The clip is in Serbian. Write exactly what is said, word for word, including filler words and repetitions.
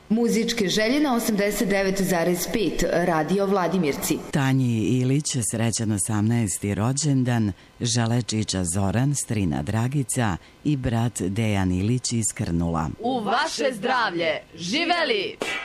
Muzičke želje na osamdeset devet zarez pet Radio Vladimirci. Tanji Ilić srećan osamnaesti rođendan, žele čiča Zoran, strina Dragica i brat Dejan Ilić iz Krnula. U vaše zdravlje, živeli!